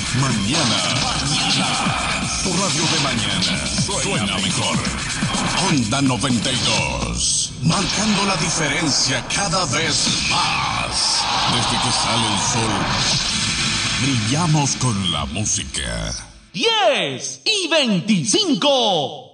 Mañana. Tu radio de mañana suena mejor. Onda 92. Marcando la diferencia cada vez más. Desde que sale el sol, brillamos con la música. 10:25.